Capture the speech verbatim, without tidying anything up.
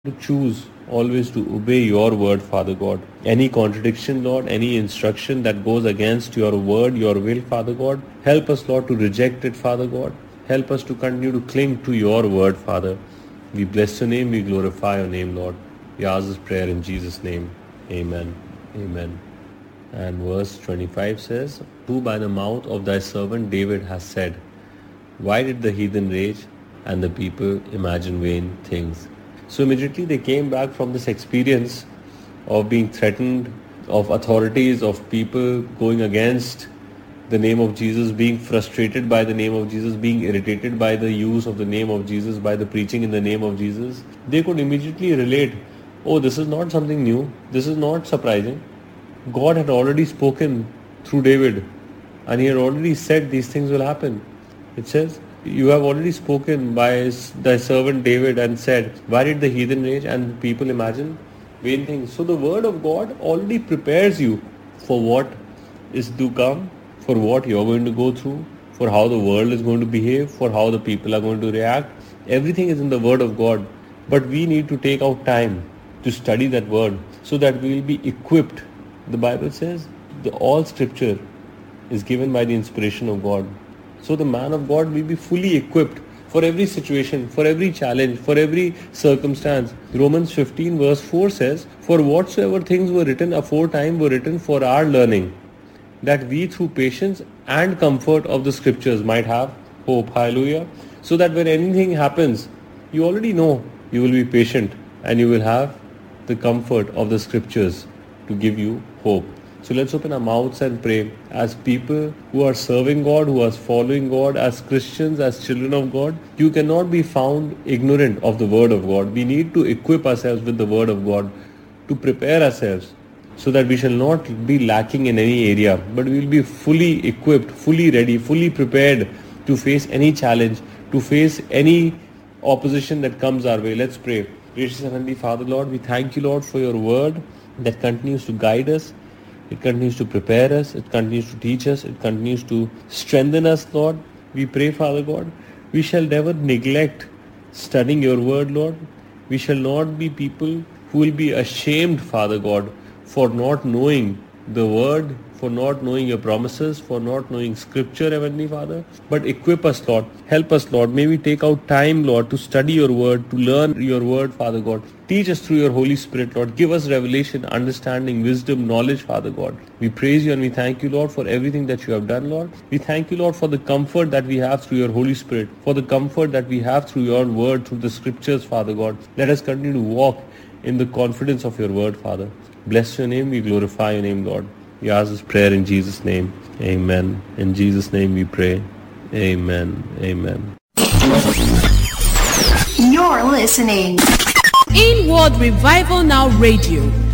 to choose always to obey your word, Father God. Any contradiction, Lord, any instruction that goes against your word, your will, Father God, help us, Lord, to reject it, Father God. Help us to continue to cling to your word, Father. We bless your name, we glorify your name, Lord. We ask this prayer in Jesus' name. Amen. Amen. And verse twenty-five says, Who by the mouth of thy servant David has said, Why did the heathen rage and the people imagine vain things? So immediately they came back from this experience of being threatened, of authorities, of people going against the name of Jesus, being frustrated by the name of Jesus, being irritated by the use of the name of Jesus, by the preaching in the name of Jesus. They could immediately relate, oh, this is not something new, this is not surprising. God had already spoken through David and he had already said these things will happen. It says, you have already spoken by his, thy servant David and said, why did the heathen rage and people imagine vain things? So the word of God already prepares you for what is to come, for what you are going to go through, for how the world is going to behave, for how the people are going to react. Everything is in the word of God. But we need to take out time to study that word so that we will be equipped. The Bible says the all scripture is given by the inspiration of God. So the man of God will be fully equipped for every situation, for every challenge, for every circumstance. Romans fifteen verse four says, For whatsoever things were written aforetime were written for our learning, that we through patience and comfort of the scriptures might have hope. Hallelujah. So that when anything happens, you already know you will be patient and you will have the comfort of the scriptures to give you hope. So let's open our mouths and pray as people who are serving God, who are following God, as Christians, as children of God. You cannot be found ignorant of the word of God. We need to equip ourselves with the word of God, to prepare ourselves so that we shall not be lacking in any area, but we will be fully equipped, fully ready, fully prepared to face any challenge, to face any opposition that comes our way. Let's pray. Gracious Heavenly Father, Lord, we thank you, Lord, for your word that continues to guide us. It continues to prepare us. It continues to teach us. It continues to strengthen us, Lord. We pray, Father God, we shall never neglect studying your word, Lord. We shall not be people who will be ashamed, Father God, for not knowing the word, for not knowing your promises, for not knowing scripture, Heavenly Father. But equip us, Lord. Help us, Lord. May we take out time, Lord, to study your word, to learn your word, Father God. Teach us through your Holy Spirit, Lord. Give us revelation, understanding, wisdom, knowledge, Father God. We praise you and we thank you, Lord, for everything that you have done, Lord. We thank you, Lord, for the comfort that we have through your Holy Spirit, for the comfort that we have through your word, through the scriptures, Father God. Let us continue to walk in the confidence of your word, Father. Bless your name. We glorify your name, Lord. We ask this prayer in Jesus' name. Amen. In Jesus' name we pray. Amen. Amen. You're listening. Inward Revival Now Radio.